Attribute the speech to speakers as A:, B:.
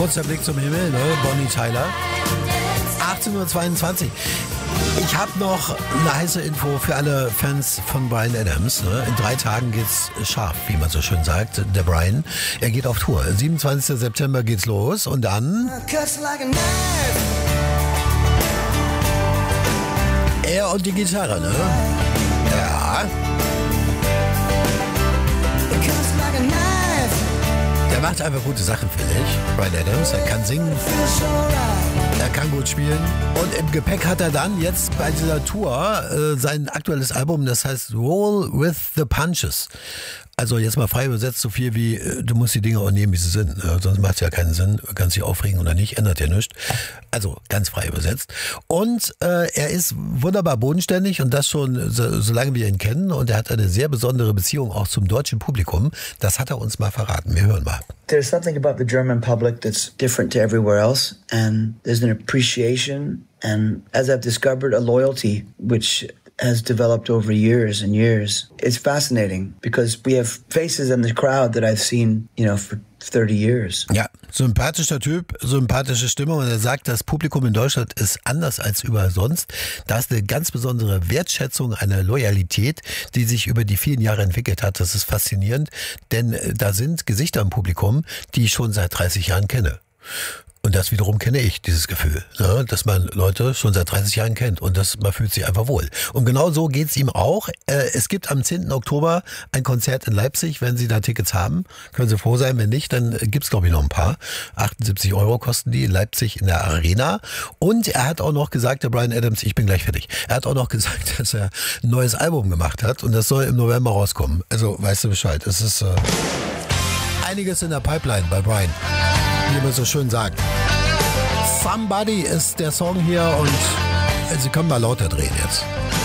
A: Kurzer Blick zum Himmel, ne? Bonnie Tyler. 18:22 Uhr. Ich habe noch eine heiße Info für alle Fans von Bryan Adams. Ne? In 3 Tagen geht's scharf, wie man so schön sagt. Der Bryan, er geht auf Tour. 27. September geht's los und dann... Er und die Gitarre, ne? Ja. Der macht einfach gute Sachen, finde ich. Bryan Adams, er kann singen, er kann gut spielen. Und im Gepäck hat er dann jetzt bei dieser Tour sein aktuelles Album, das heißt Roll with the Punches. Also jetzt mal frei übersetzt so viel wie, du musst die Dinge auch nehmen, wie sie sind. Sonst macht es ja keinen Sinn. Du kannst dich aufregen oder nicht, ändert ja nichts. Also ganz frei übersetzt. Und er ist wunderbar bodenständig und das schon solange wir ihn kennen. Und er hat eine sehr besondere Beziehung auch zum deutschen Publikum. Das hat er uns mal verraten. Wir hören mal.
B: There's something about the German public that's different to everywhere else. And there's an appreciation and, as I've discovered, a loyalty which has developed over years and years. It's fascinating because we have faces in the crowd that I've seen, for 30 years.
A: Ja, sympathischer Typ, sympathische Stimme und er sagt, das Publikum in Deutschland ist anders als überall sonst. Da ist eine ganz besondere Wertschätzung, eine Loyalität, die sich über die vielen Jahre entwickelt hat. Das ist faszinierend, denn da sind Gesichter im Publikum, die ich schon seit 30 Jahren kenne. Und das wiederum kenne ich, dieses Gefühl, ne, dass man Leute schon seit 30 Jahren kennt und man fühlt sich einfach wohl. Und genau so geht's ihm auch. Es gibt am 10. Oktober ein Konzert in Leipzig. Wenn Sie da Tickets haben, können Sie froh sein. Wenn nicht, dann gibt's glaube ich noch ein paar. 78 € kosten die in Leipzig in der Arena. Und er hat auch noch gesagt, der Bryan Adams, ich bin gleich fertig. Er hat auch noch gesagt, dass er ein neues Album gemacht hat und das soll im November rauskommen. Also weißt du Bescheid. Es ist einiges in der Pipeline bei Bryan, wie man so schön sagt. Somebody ist der Song hier und Sie können mal lauter drehen jetzt.